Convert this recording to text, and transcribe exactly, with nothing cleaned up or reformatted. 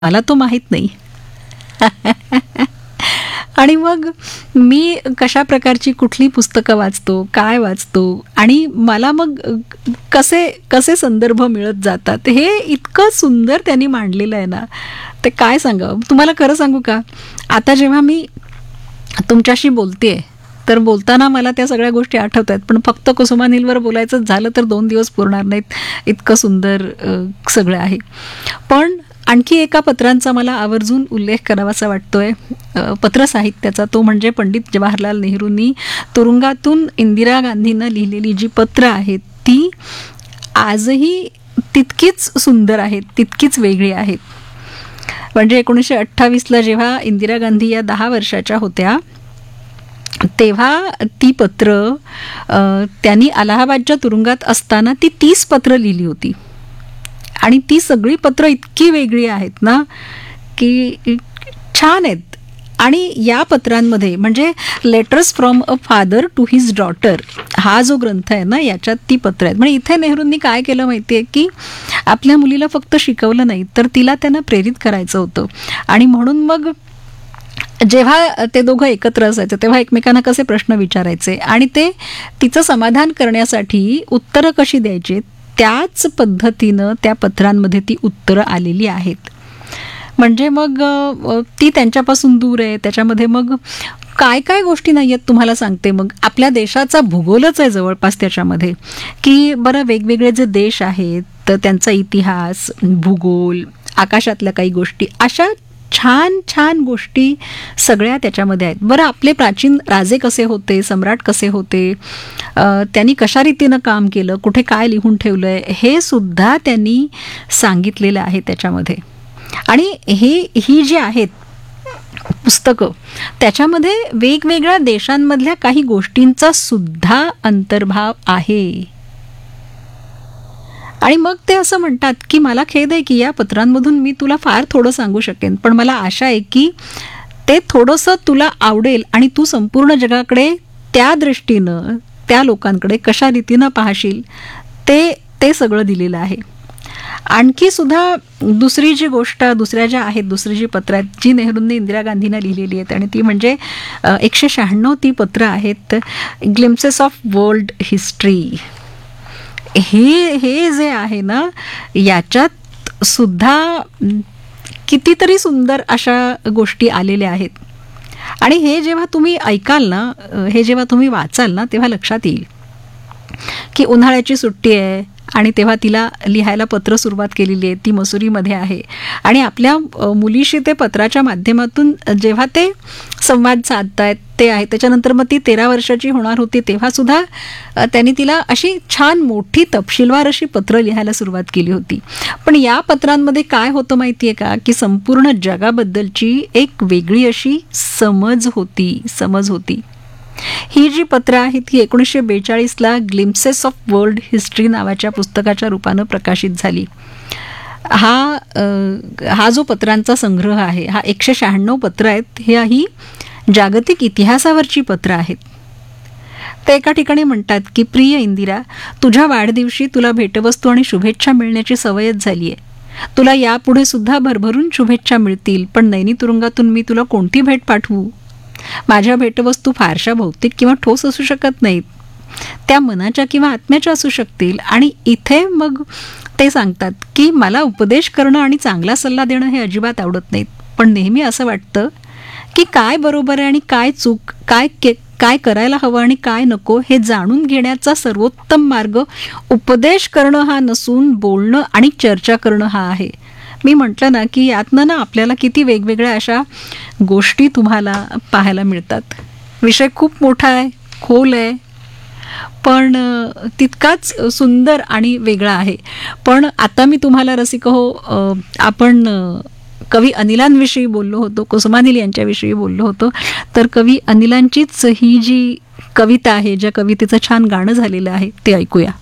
मला तो माहीत नाही. आणि मग मी कशा प्रकारची कुठली पुस्तकं वाचतो, काय वाचतो आणि मला मग कसे कसे संदर्भ मिळत जातात, हे इतकं सुंदर त्यांनी मांडलेलं आहे ना, ते काय सांगावं. तुम्हाला खरं सांगू का, आता जेव्हा मी तुमच्याशी बोलतेय तर बोलताना मला त्या सगळ्या गोष्टी आठवत आहेत, पण फक्त कुसुमा नीलवर बोलायचं झालं तर दोन दिवस पुरणार नाहीत, इतकं सुंदर सगळं आहे. पण आणखी एका पत्रांचा मला आवर्जून उल्लेख करावासा वाटतोय, पत्र साहित्याचा. तो म्हणजे पंडित जवाहरलाल नेहरूंनी तुरुंगातून इंदिरा गांधींना लिहिलेली जी पत्र आहेत ती आजही तितकीच सुंदर आहेत, तितकीच वेगळी आहेत. म्हणजे एकोणीसशे अठ्ठावीसला जेव्हा इंदिरा गांधी या दहा वर्षाच्या होत्या तेव्हा ती पत्र त्यांनी अलाहाबादच्या तुरुंगात असताना ती तीस पत्र लिहिली होती. आणि ती सगळी पत्र इतकी वेगळी आहेत ना की छान आहेत. आणि या पत्रांमध्ये म्हणजे letters from a father to his daughter हा जो ग्रंथ आहे ना, याच्यात ती पत्र आहेत. म्हणजे इथे नेहरूंनी काय केलं माहिती आहे की आपल्या मुलीला फक्त शिकवलं नाही तर तिला त्यांना प्रेरित करायचं होतं. आणि म्हणून मग जेव्हा ते दोघं एकत्र असायचे तेव्हा एकमेकांना कसे प्रश्न विचारायचे आणि ते तिचं समाधान करण्यासाठी उत्तरं कशी द्यायची, त्याच पद्धतीनं त्या पत्रांमध्ये ती उत्तरं आलेली आहेत. म्हणजे मग ती त्यांच्यापासून दूर आहे, त्याच्यामध्ये मग काय काय गोष्टी नाही आहेत तुम्हाला सांगते. मग आपल्या देशाचा भूगोलच आहे जवळपास त्याच्यामध्ये, की बरं वेगवेगळे जे देश आहेत तर त्यांचा इतिहास, भूगोल, आकाशातल्या काही गोष्टी, अशा छान छान गोष्टी सगळ्या त्याच्यामध्ये आहेत. बरं आपले प्राचीन राजे कसे होते, सम्राट कसे होते, त्यांनी कशा रीतीनं काम केलं, कुठे काय लिहून ठेवलंय, हे सुद्धा त्यांनी सांगितलेलं आहे त्याच्यामध्ये. आणि हे ही जी आहेत पुस्तकं त्याच्यामध्ये वेगवेगळ्या देशांमधल्या काही गोष्टींचा सुद्धा अंतर्भाव आहे. आणि मग ते असं म्हणतात की मला खेद आहे की या पत्रांमधून मी तुला फार थोडं सांगू शकेन, पण मला आशा आहे की ते थोडंसं तुला आवडेल आणि तू संपूर्ण जगाकडे त्या दृष्टीनं, त्या लोकांकडे कशा रीतीनं पाहशील ते ते सगळं दिलेलं आहे. आणखी सुद्धा दुसरी जी गोष्ट, दुसऱ्या ज्या आहेत, दुसरी जी पत्र आहेत जी नेहरूंनी इंदिरा गांधींना लिहिलेली आहेत आणि ती म्हणजे एकशे शहाण्णव ती पत्र आहेत, ग्लिम्सेस ऑफ वर्ल्ड हिस्ट्री. हे हे जे आहे ना, याच्यात सुद्धा कितीतरी सुंदर अशा गोष्टी आलेल्या आहेत. आणि हे जेव्हा तुम्ही ऐकाल ना, हे जेव्हा तुम्ही वाचाल ना, तेव्हा लक्षात येईल की उन्हाळ्याची सुट्टी आहे आणि तेव्हा तिला लिहायला पत्र सुरुवात केलेली आहे, ती मसुरीमध्ये आहे. आणि आपल्या मुलीशी ते पत्राच्या माध्यमातून जेव्हा ते संवाद साधतायत ते आहे. त्याच्यानंतर मग ती तेरा वर्षाची होणार होती तेव्हा सुद्धा त्यांनी तिला अशी छान मोठी तपशीलवार अशी पत्र लिहायला सुरुवात केली होती. पण या पत्रांमध्ये काय होतं माहिती आहे का, की संपूर्ण जगाबद्दलची एक वेगळी अशी समज होती समज होती ही जी पत्र आहेत ही एकोणीसशे बेचाळीसला ग्लिम्सेस ऑफ वर्ल्ड हिस्ट्री नावाच्या पुस्तकाच्या रूपानं प्रकाशित झाली. हा हा जो पत्रांचा संग्रह आहे, हा एकशे शहाण्णव पत्र आहेत, हे ही जागतिक इतिहासावरची पत्र आहेत. ते एका ठिकाणी म्हणतात की प्रिय इंदिरा, तुझ्या वाढदिवशी तुला भेटवस्तू आणि शुभेच्छा मिळण्याची सवयच झाली आहे. तुला यापुढे सुद्धा भरभरून शुभेच्छा मिळतील, पण नैनी तुरुंगातून मी तुला कोणती भेट पाठवू. माझ्या भेटवस्तू फारशा भौतिक किंवा ठोस असू शकत नाहीत, त्या मनाच्या किंवा आत्म्याच्या असू शकतील. आणि इथे मग ते सांगतात की मला उपदेश करणं आणि चांगला सल्ला देणं हे अजिबात आवडत नाहीत, पण नेहमी असं वाटतं की काय बरोबर आहे आणि काय चूक, काय के काय करायला हवं आणि काय नको हे जाणून घेण्याचा सर्वोत्तम मार्ग उपदेश करणं हा नसून बोलणं आणि चर्चा करणं हा आहे. मी म्हटलं ना की यातनं ना आपल्याला किती वेगवेगळ्या अशा गोष्टी तुम्हाला पाहायला मिळतात. विषय खूप मोठा आहे, खोल आहे, पण तितकाच सुंदर आणि वेगळा आहे. पण आता मी तुम्हाला रसिक हो, आपण कवी अनिलांविषयी बोललो होतो, कुसुमा नील यांच्याविषयी बोललो होतो, तर कवी अनिलांचीच ही जी कविता आहे, ज्या कवितेचं छान गाणं झालेलं आहे ते ऐकूया.